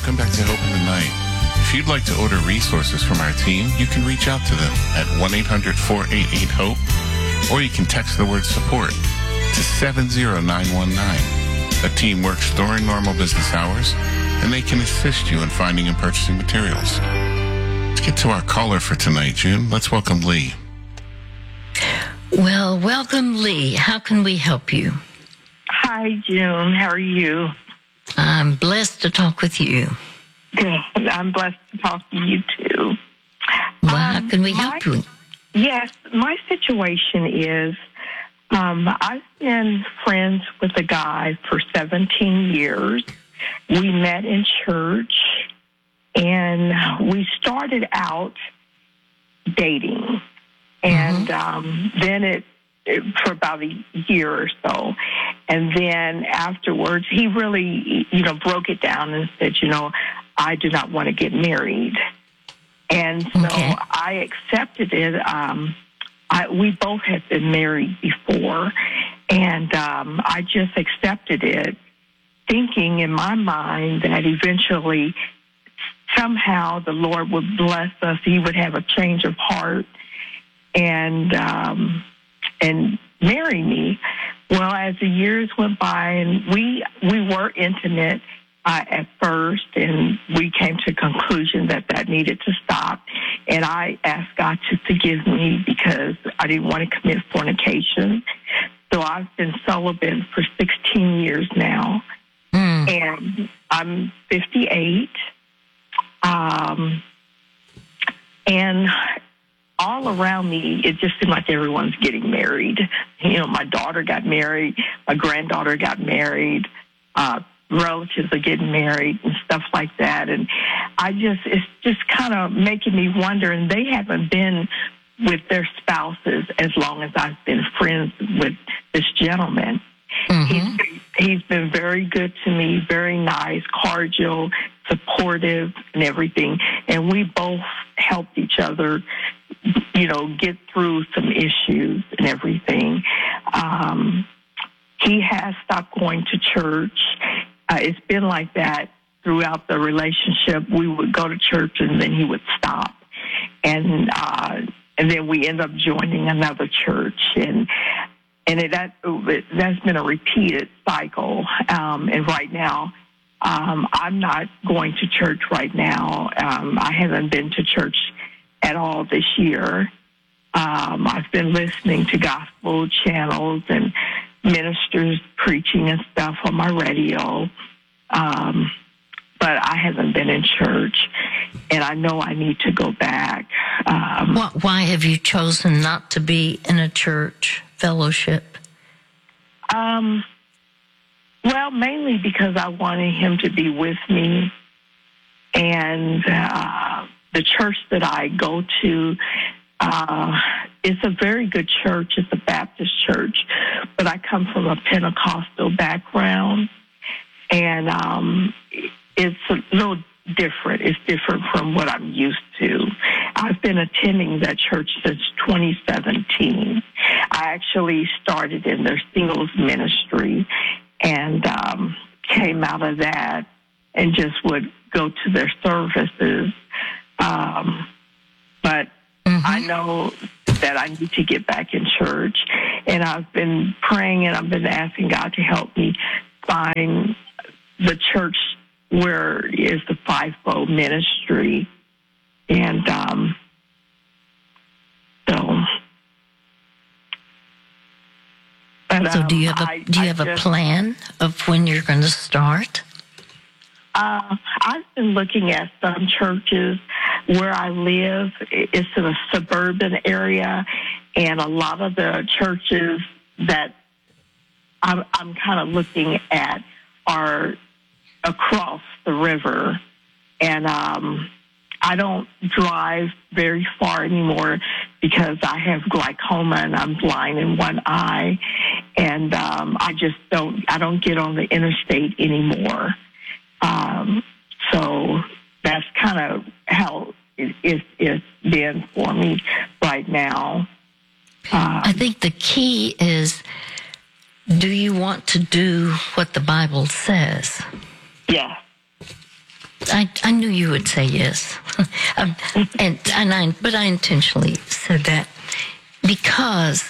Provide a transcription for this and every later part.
welcome back to Hope in the Night. If you'd like to order resources from our team, you can reach out to them at 1-800-488-HOPE, or you can text the word support to 70919. A team works during normal business hours, and they can assist you in finding and purchasing materials. Let's get to our caller for tonight, June. Let's welcome Lee. Well, welcome, Lee. How can we help you? Hi, June. How are you? I'm blessed to talk with you. Good. I'm blessed to talk to you, too. Well, how can we help you? Yes, my situation is I've been friends with a guy for 17 years. We met in church, and we started out dating. And then for about a year or so. And then afterwards, he really, broke it down and said, I do not want to get married. And so I accepted it. We both had been married before, and I just accepted it, thinking in my mind that eventually, somehow the Lord would bless us. He would have a change of heart and marry me. Well, as the years went by, and we were intimate at first, and we came to a conclusion that needed to stop. And I asked God to forgive me because I didn't want to commit fornication. So I've been celibate for 16 years now, and I'm 58. And all around me, it just seemed like everyone's getting married. My daughter got married, my granddaughter got married, relatives are getting married and stuff like that. And it's just kind of making me wonder, and they haven't been with their spouses as long as I've been friends with this gentleman. He's been very good to me, very nice, cordial, supportive, and everything. And we both helped each other, get through some issues and everything. He has stopped going to church. It's been like that throughout the relationship. We would go to church and then he would stop. And then we end up joining another church. And that's been a repeated cycle. And right now, I'm not going to church right now. I haven't been to church at all this year. I've been listening to gospel channels and ministers preaching and stuff on my radio. But I haven't been in church, and I know I need to go back. Why have you chosen not to be in a church fellowship? Well, mainly because I wanted him to be with me, and the church that I go to, it's a very good church. It's a Baptist church, but I come from a Pentecostal background, and it's a little different. It's different from what I'm used to. I've been attending that church since 2017. I actually started in their singles ministry and came out of that and just would go to their services. But I know that I need to get back in church, and I've been praying and I've been asking God to help me find the church where is the fivefold ministry. And So do you have a plan of when you're going to start? I've been looking at some churches where I live. It's in a suburban area, and a lot of the churches that I'm kind of looking at are across the river. And I don't drive very far anymore because I have glaucoma and I'm blind in one eye. And I don't get on the interstate anymore. So that's kind of how it's been for me right now. I think the key is, do you want to do what the Bible says? Yeah. I knew you would say yes. But I intentionally said that because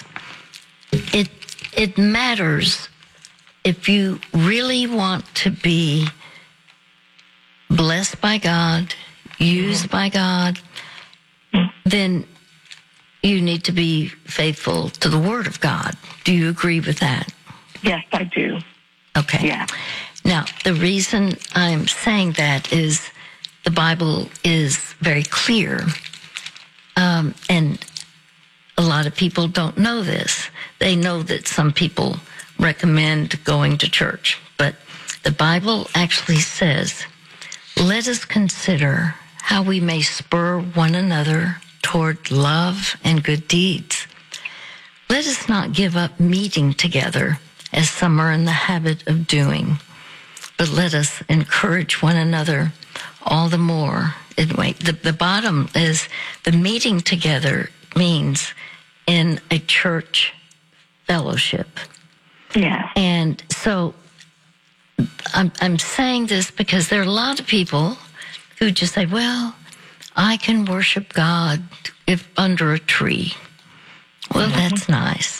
it matters. If you really want to be blessed by God, used by God, then you need to be faithful to the Word of God. Do you agree with that? Yes, I do. Okay. Yeah. Now, the reason I'm saying that is the Bible is very clear, and a lot of people don't know this. They know that some people recommend going to church, but the Bible actually says, let us consider how we may spur one another toward love and good deeds. Let us not give up meeting together as some are in the habit of doing, but let us encourage one another all the more. Anyway, the bottom is the meeting together means in a church fellowship. Yeah. And so I'm saying this because there are a lot of people who just say, well, I can worship God if under a tree. Well, that's nice.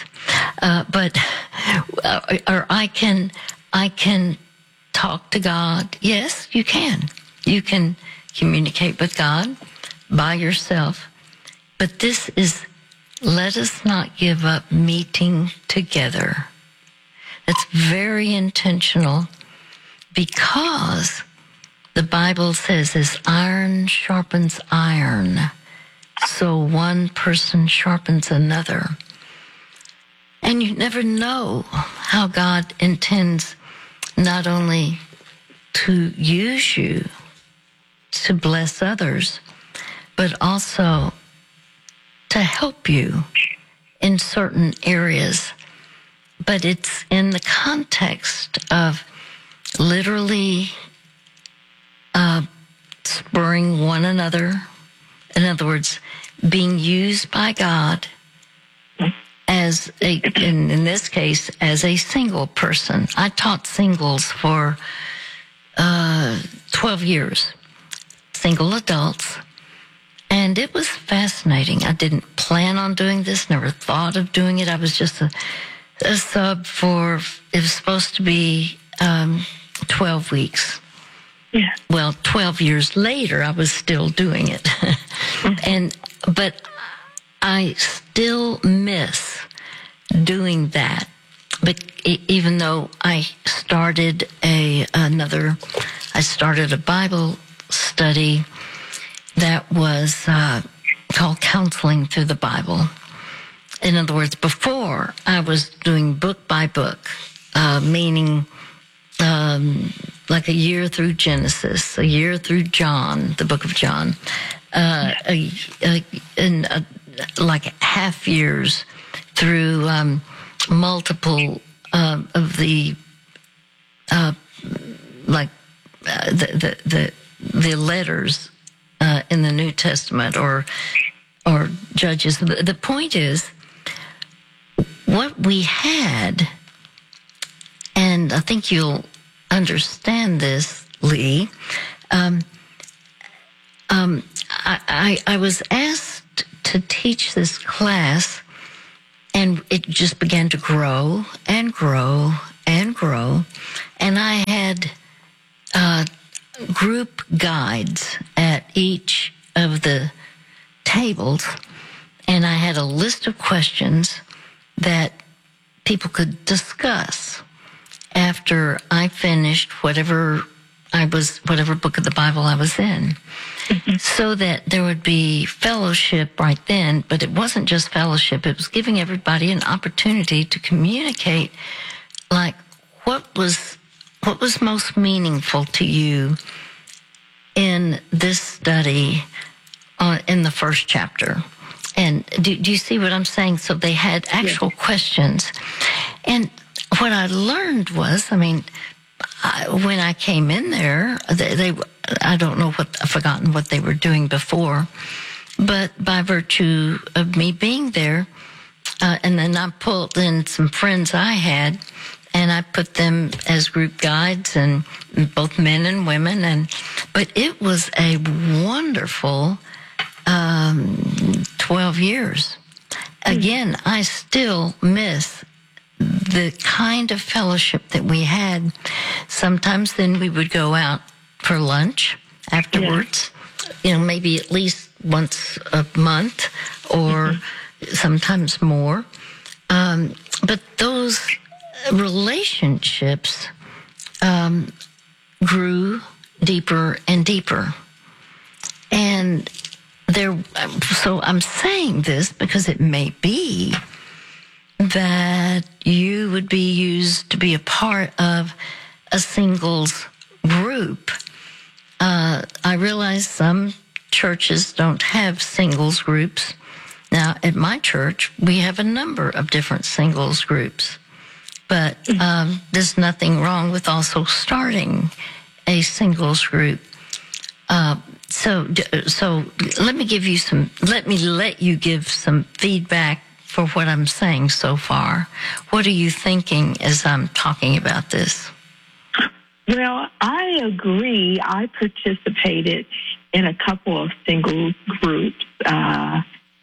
Or I can talk to God. Yes, you can. You can communicate with God by yourself. But this is, let us not give up meeting together. That's very intentional because the Bible says as iron sharpens iron, so one person sharpens another. And you never know how God intends not only to use you to bless others, but also to help you in certain areas. But it's in the context of literally spurring one another. In other words, being used by God as in this case, as a single person. I taught singles for 12 years, single adults. And it was fascinating. I didn't plan on doing this, never thought of doing it. I was just a sub for, it was supposed to be 12 weeks. Yeah. Well, 12 years later, I was still doing it. But I still miss doing that. But even though I started a Bible study that was called Counseling Through the Bible. In other words, before I was doing book by book, meaning like a year through Genesis, a year through John, the book of John, like half years through multiple of the the letters in the New Testament or Judges. The point is, what we had, and I think you'll understand this, Lee. I was asked to teach this class, and it just began to grow and grow and grow. And I had group guides at each of the tables, and I had a list of questions that people could discuss after I finished whatever book of the Bible I was in, so that there would be fellowship right then. But it wasn't just fellowship; it was giving everybody an opportunity to communicate, like what was most meaningful to you in this study in the first chapter. And do you see what I'm saying? So they had actual questions. And what I learned was, when I came in there, I don't know I've forgotten what they were doing before, but by virtue of me being there, and then I pulled in some friends I had, and I put them as group guides, and both men and women, and But it was a wonderful 12 years. Again, I still miss the kind of fellowship that we had. Sometimes then we would go out for lunch afterwards, maybe at least once a month or sometimes more. But those relationships grew deeper and deeper. And so I'm saying this because it may be that you would be used to be a part of a singles group. I realize some churches don't have singles groups. Now, at my church, we have a number of different singles groups. But there's nothing wrong with also starting a singles group. So let me let you give some feedback for what I'm saying so far. What are you thinking as I'm talking about this? Well, I agree. I participated in a couple of single groups a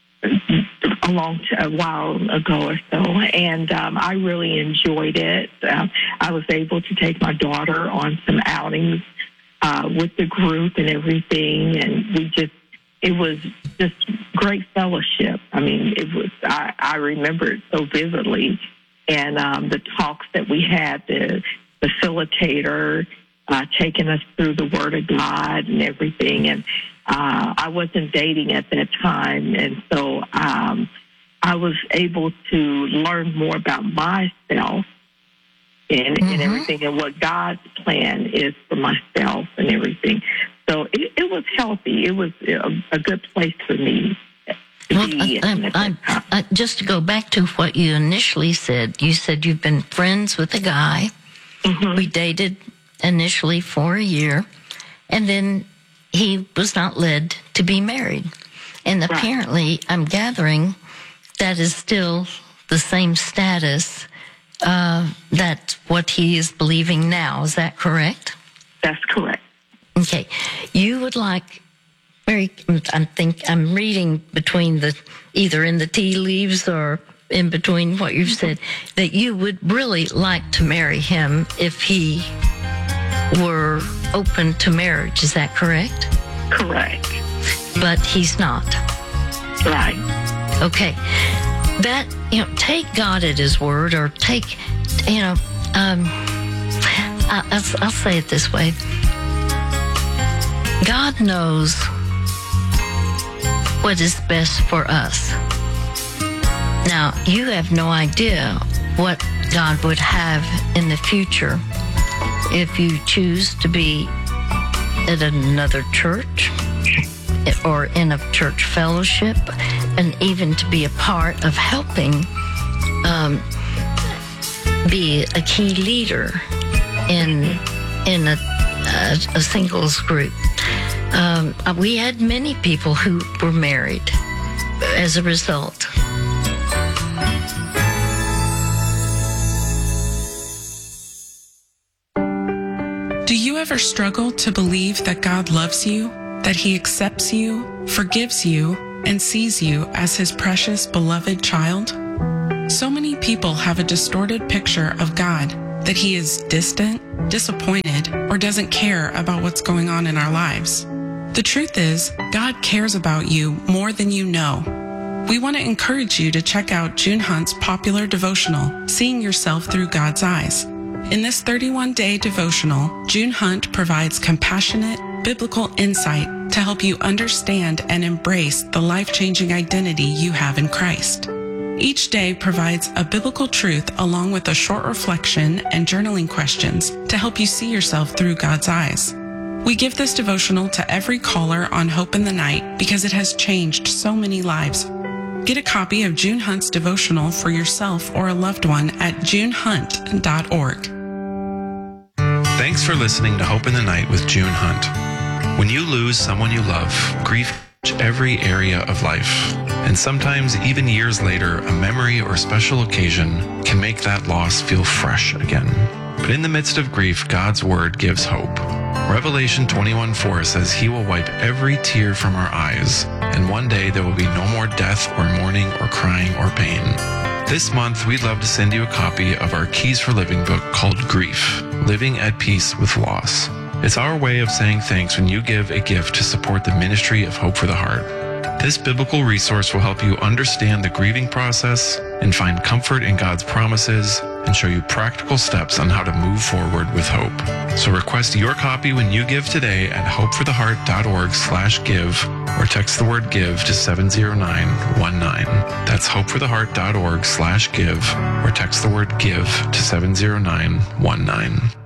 while ago or so, and I really enjoyed it. I was able to take my daughter on some outings with the group and everything, and it was just great fellowship. I mean, I remember it so vividly, and the talks that we had, the facilitator taking us through the Word of God and everything, and I wasn't dating at that time, and so I was able to learn more about myself and everything, and what God's plan is for myself and everything. So it was healthy. It was a good place for me to be in. Just to go back to what you initially said, you said you've been friends with a guy. Mm-hmm. We dated initially for a year, and then he was not led to be married. And apparently, I'm gathering that is still the same status. That's what he is believing now. Is that correct? That's correct. Okay. You would like, I think I'm reading between either in the tea leaves or in between what you've said, that you would really like to marry him if he were open to marriage. Is that correct? Correct. But he's not. Right. Okay. That, take God at his word, or take, I'll say it this way. God knows what is best for us. Now, you have no idea what God would have in the future if you choose to be at another church or in a church fellowship, and even to be a part of helping be a key leader in a singles group. We had many people who were married as a result. Do you ever struggle to believe that God loves you, that He accepts you, forgives you, and sees you as His precious, beloved child? So many people have a distorted picture of God, that He is distant, disappointed, or doesn't care about what's going on in our lives. The truth is, God cares about you more than you know. We want to encourage you to check out June Hunt's popular devotional, Seeing Yourself Through God's Eyes. In this 31-day devotional, June Hunt provides compassionate, biblical insight to help you understand and embrace the life-changing identity you have in Christ. Each day provides a biblical truth along with a short reflection and journaling questions to help you see yourself through God's eyes. We give this devotional to every caller on Hope in the Night because it has changed so many lives. Get a copy of June Hunt's devotional for yourself or a loved one at junehunt.org. Thanks for listening to Hope in the Night with June Hunt. When you lose someone you love, grief touches every area of life. And sometimes, even years later, a memory or special occasion can make that loss feel fresh again. But in the midst of grief, God's Word gives hope. Revelation 21:4 says he will wipe every tear from our eyes, and one day there will be no more death or mourning or crying or pain. This month, we'd love to send you a copy of our Keys for Living book called Grief, Living at Peace with Loss. It's our way of saying thanks when you give a gift to support the ministry of Hope for the Heart. This biblical resource will help you understand the grieving process and find comfort in God's promises and show you practical steps on how to move forward with hope. So request your copy when you give today at hopefortheheart.org/give or text the word give to 70919. That's hopefortheheart.org/give or text the word give to 70919.